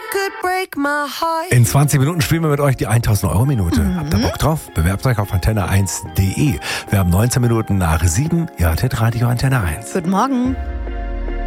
In 20 Minuten spielen wir mit euch die 1000 Euro Minute. Habt ihr Bock drauf? Bewerbt euch auf antenne1.de. Wir haben 19 Minuten nach 7. Ihr hört Radio Antenne 1. Guten Morgen.